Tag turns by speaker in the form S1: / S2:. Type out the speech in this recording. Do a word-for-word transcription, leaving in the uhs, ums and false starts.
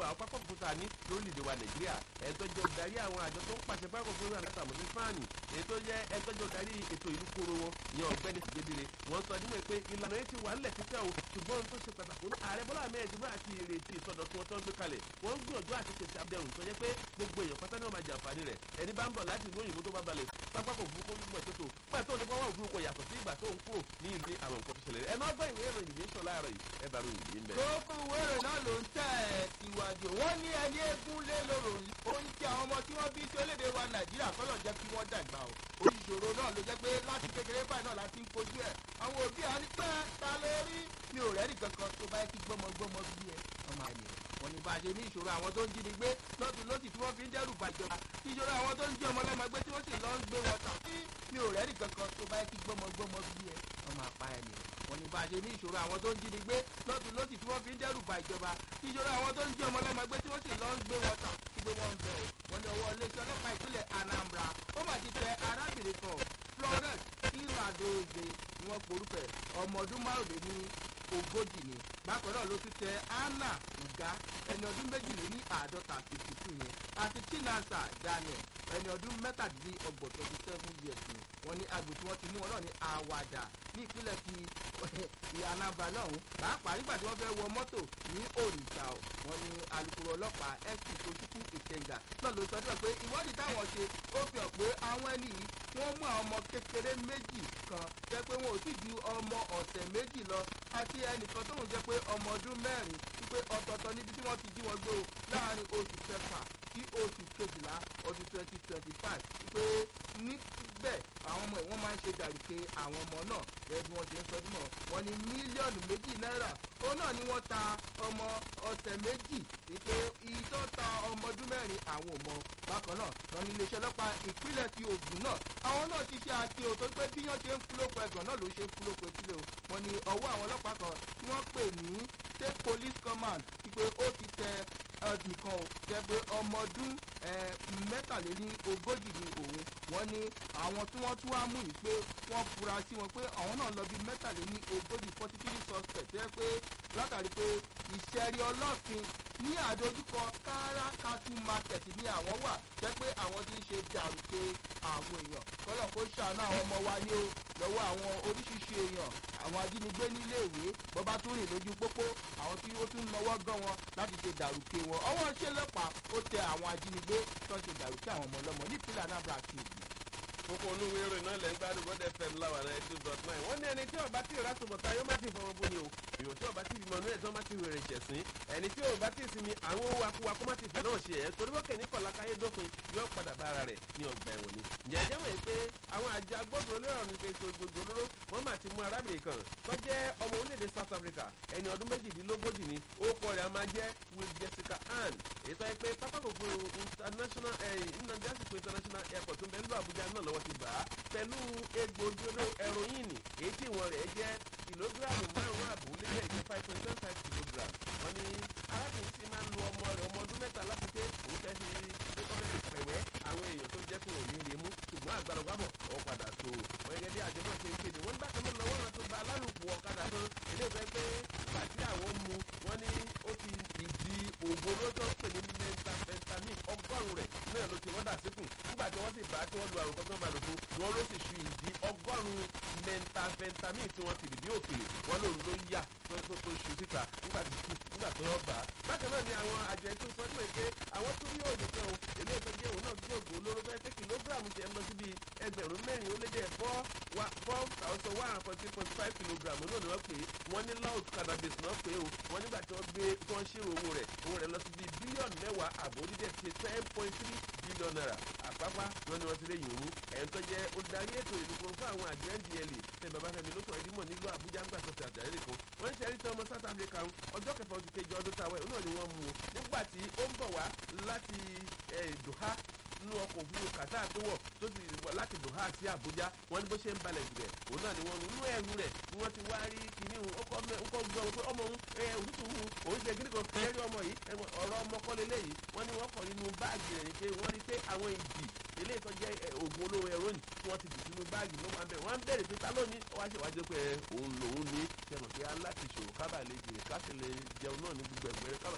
S1: gbogbo àwọn pápá òkúta ní lórílẹ̀‐èdè wa nàìjíríà ẹ̀ẹ́dọ́jọ́ darí àwọn àjọ tó ń pàṣẹ pápá òkúta àtàwọn ní fáànì ètò jẹ́ ẹ̀ẹ́dọ́jọ́ darí ètò ìlú kóró wọn ìyẹn ọ̀gbẹ́ni sìgédere wọ́n sọ nímọ̀ pé ìlànà yẹn ti wà nílẹ̀ títẹ̀ o ṣùgbọ́n tó ṣe pàtàkì ní ààrẹ bọ́lá ahmed tinubu àti ìrètí ìsọdọ̀tun wọn tó ń gbé kalẹ̀ wọ́n ń gbìyànjú àti pèsè abẹ́rùn tó jẹ́ pé gbogbo èèyàn pátá ní ọmọ àjà àǹfààní rẹ̀ ẹni bá ń bọ̀ láti ìlú òyìnbó tó bá balẹ̀ pápákọ̀ òfurufú gbogbo ẹ̀ tótó pàtó ní pọ́wọ́ òfurufú yàtọ̀ sí ìgbà tó ń kúrò ní ìlú àwọn nǹkan tó ṣẹlẹ̀ ẹ má gbọ́ ìwé ìròyìn yìí sọ láàárọ̀ yìí ẹ bá ròyìn yìí ń bẹ̀.
S2: kókó ìwé ìròyìn náà ló ń tẹ̀ ẹ́ ìwádìí wọ́n ní ẹni eégún lé lóró oyin tí àwọn ọmọ tí wọ́n bí sí orílẹ̀-èdè wa nàìjíríà kọ́lọ̀ jẹ́ kí wọ́n dàgbà o oríṣiríṣi náà ló jẹ́ pé láti kékeré báyìí náà láti ń kojú ẹ̀ àwọn òbí àní pẹ́ ta ló rí mi ò rẹ́rì kankan tó bá yẹ kí gbọ́mọgbọ́mọ bí ẹ ọmọ àlè wọ́n ní bá a ṣe ní ìṣòro àwọn tó ń jíni gbé lọ́tún lọ́sì tí wọ́n fi ń dẹ́rù bàjọba ìṣòro àwọn tó ń jí ọmọ ọlọ́mọ gbé tí wọ́n sì lọ ń gbé wọn tà sí mi ò rẹ́rì kankan tó bá yẹ kí gbọ́mọgbọ́mọ bí ẹ ọmọ àpá ẹ̀ nìyẹn wọ́n ní bá a ṣe ní ìṣòro àwọn tó ń jíni gbé lọ́tún lọ́sì tí wọ́n fi ń dẹ́rù bàjọba ìṣòro àwọn tó ń jí ọmọ ọlọ́mọ gbé tí wọ́n sì lọ ń gbé wọn tà sí pé wọ́n ń bẹ̀ wọ́n ní ọwọ́ iléeṣẹ́ ọlọ́pàá ìpínlẹ̀ Anambra ó mà ti tẹ arábìnrin kan Florence Iradeze ni wọ́n porúkọ ẹ̀ ọmọ ọdún márùnléní ogójì ni bákan náà ló tún tẹ Anna Uga ẹni ọdún méjìléní àádọ́ta fifty two yẹn àti Chinasa Daniel ẹni ọdún mẹ́tàdínlọ́gbọ̀n twenty seven years ni wọ́n ní agbè tí wọ́n ti mú wọn náà ní Àwàdà ní ìpínlẹ̀ ti Anambra náà pàápàá nígbà tí wọ́n fẹ́ wọ mọ́tò ní Onitsha wọ́n ní alukoro ọlọ́pàá S P Tochukwu Ikenga náà ló sọ pé ìwádìí táwọn ṣe ó fi hàn pé àwọn ẹni yìí wọ́n mú àwọn ọmọ kékeré méjì kan jẹ́ pé wọn ò sì ju ọmọ ọ̀sẹ̀ méjì lọ àti ẹnìkan tóun jẹ́ pé ọmọ ọdún mẹ́rin wípé ọ̀tọ̀ọ̀tọ̀ níbi tí wọ́n ti jí wọn gbé o láàrin oṣù kẹfà sí oṣù kejìlá ọdún twenty twenty five wípé níbẹ̀ àwọn ọmọ ẹ̀ wọ́n máa ń ṣe dàrúkẹ àwọn ọmọ náà gẹ́gẹ́ bí wọ́n ṣe ń sọ dímọ̀ wọ́n ní mílíọ̀nù méjì náírà òun náà ni wọ́n ta ọmọ ọ̀sẹ̀ méjì wípé iye tó ta ọmọ ọdún mẹ́rin àwọn ò mọ bákan náà lọ́ọ́ ní iléeṣẹ́ ọlọ́pàá ìpínlẹ̀ ti Ògùn náà àwọn náà ti ṣe àti òtó pé bí wọ́n ṣe ń fúlóko ẹ̀gàn náà ló ṣe ń fúlóko etílé o wọ́n ní ọwọ́ àwọn ọlọ́pàá kan tí wọ́n pè ní state police command wípé ó ti tẹ nìkan o jẹ́ pé ọmọ ọdún mẹ́tàléní ogójì ni òun wọ́n ní àwọn tí wọ́n tún wá mú yìí pé wọ́n fura sí wọn pé àwọn náà lọ bí mẹ́tàléní ogójì forty three suspect jẹ́ pé látàrí pé ìṣẹ́rí ọlọ́fin ní àdójúkọ kárákátú market ni àwọn wà jẹ́ pé àwọn tí ń ṣe dàrúkẹ àwọn èèyàn kọ́lọ̀ kó ṣàánú àwọn ọmọ wa ní o lọ́wọ́ àwọn oríṣiríṣi èèyàn àwọn ajínigbé nílé ìwé bọ́bá tún rìn lójú pópó àwọn tí ó tún lọ́wọ́ gan wọn láti ṣe dàrúkẹ wọn ọwọ́ ṣe lọ́pàá ó tẹ àwọn ajínigbé tó ń ṣe dàrúkẹ àwọn ọmọ ọlọ́mọ nípínlẹ̀ Anambra àti Ògùn.
S1: kókó olówó eré náà lẹ́ ń gbádùn God F M láwà náà two dot nine wọ́n ní ẹni tí ọba tí ìrásùn bọ̀tá yóò má ti fọwọ́ bó ni o èèyàn tí ọba tí ìmọ̀ inú ẹ̀ tó má ti rẹ̀ ṣẹ̀sìn ẹni tí ọba tí ìsinmi àwọn owó akúwa kó má ti fẹ́ náà ṣe ẹ̀ torí wọ́n kẹ́ ní kọ̀lákáyé dópin yóò padà bá ara rẹ̀ ní ọgbà ẹ̀wọ̀n ni. ǹjẹ́ ẹjẹ́ wọ̀nyí pé àwọn àjọ agbófinró lérò ní pẹ̀sẹ̀ gbogbo olóró wọ́n máa ti mú arábìnrin kan tó jẹ́ ọmọ orílẹ̀-èdè South Africa ẹni ọdún méjìdínlógójì ni ó kọ rẹ̀ a máa jẹ́ Will Jessica Ann èyí tó yẹ pé pápákọ̀ international Nnamdi Azikiwe international airport tó ń bẹ nílùú Àbújá náà lọ́wọ́ ti bà á pẹ̀lú egbòogi ẹ̀rọyìnì èyí tí ìwọ̀n rẹ̀ jẹ́ kìlógíráàmù márùn-ún àbò lélẹ̀ jẹ́ five point seven five kilogram wọ́n ní arákùnrin sì máa ń lo ọmọ rẹ̀ ọmọ ọdún mẹ́ta láti pé òun fẹ́ fi pé kọ́ fẹ́ pẹ̀wẹ́ àwọn èèyàn tó jẹ́ fún òní rèémú ṣùgbọ́n àgbàlagbàbọ̀ ọ̀ padà tó wọ́n gẹ́gẹ́ bí àjọ náà ṣe ń kéde wọ́n nígbà kan lọ́wọ́ wọn tó ba alálùpù ọ̀kadà kan ilé ìfẹ́ pé nígbà tí àwọn mu wọ́n ní ó ti ìdí òògùn olóòtú pè ní methamphetamine ọgọ́rùn-ún rẹ̀ náà ló ti wọ́n dà síkùn nígbà tí wọ́n sì bá tí wọ́n lu àrùn kọ́kọ́ máa lò fún wọn ló sì ṣu ìdí ọgọ́rùn-ún methamphetamine tí wọ́n ti dìbí òkèlè wọ́n lòun ló yà tó tó tó ṣu síta nígbà tí nígbà tó yọ bá. bákan náà ni àwọn àjọ ètò ìsọdún èké àwọn tó rí òòlù kan o èlé ìtọ́jú òun náà tó òògùn olóró fẹ́ pé kìlógíráàmù tiẹ̀ ń lọ síbi ẹgbẹ̀rún mẹ́rin ó lé jẹ́ four four thousand one hundred forty point five kilogram náà ni wọ́n pè é wọ́n ní loud cannabis náà pé o wọ́n nígbà tí wọ́n gbé tí wọ́n ṣírò owó rẹ̀ owó rẹ̀ lọ sí bíi bílíọ̀nù mẹ́wàá àbò onídẹ̀ ti ten point three billion naira àpapá wọn ni wọ́n ti lè yìn òun ẹ̀yìn tó jẹ́ olùdarí ètò ìlú kan fún àwọn àjọ N D L A ṣe Babafẹ́mi ló sọ ìdímọ̀ nílùú Àbújá ńgbà tó ti àjàyè kan wọ́n ń ṣe ẹ̀rí tí ọmọ South Africa ọjọ́ kẹfà oṣù kejì ọdún táwọn ẹ̀ náà ni wọ́n mú un nígbà tí ó ń bọ̀ wá láti Doha nínú ọkọ̀ òfurufú Qatar tó wọ̀ tó ti wọ̀ láti Doha sí Àbújá wọ́n ní bó ṣe ń balẹ̀ jù rẹ̀ òun náà ni wọ́n nínú ẹrù rẹ̀ ni wọ́n ti wá rí kíní ọkọ̀ gbọ́ pé ọmọ òun òtútù òun òun ṣe kíní kan kẹ́rí ọmọ yìí ọ̀rọ̀ ọmọ kọ́lé léyìí wọ́n ní wọ́n kọ̀ nínú báàgì rẹ̀ ni pé wọ́n rí pé àwọn ìdì ilé ìtọ́ jẹ́ oògùn olówó ẹ̀rọ ni tí wọ́n ti dì sínú báàgì ló wà ń bẹ̀ wọ́n ń bẹ̀rẹ̀ pé ta ló ní ọwọ́ àṣewájú pé